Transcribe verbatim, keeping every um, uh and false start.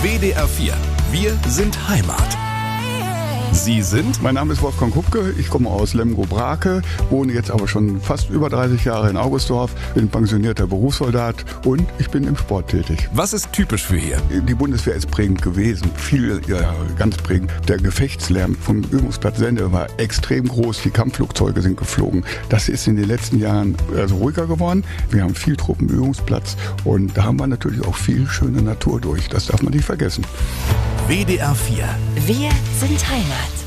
W D R vier. Wir sind Heimat. Sie sind? Mein Name ist Wolfgang Kupke, ich komme aus Lemgo-Brake, wohne jetzt aber schon fast über dreißig Jahre in Augustdorf, bin pensionierter Berufssoldat und ich bin im Sport tätig. Was ist typisch für hier? Die Bundeswehr ist prägend gewesen, viel, ja, ganz prägend. Der Gefechtslärm vom Übungsplatz Sende war extrem groß, die Kampfflugzeuge sind geflogen. Das ist in den letzten Jahren also ruhiger geworden. Wir haben viel Truppenübungsplatz und da haben wir natürlich auch viel schöne Natur durch, das darf man nicht vergessen. W D R vier. Wir sind Heimat.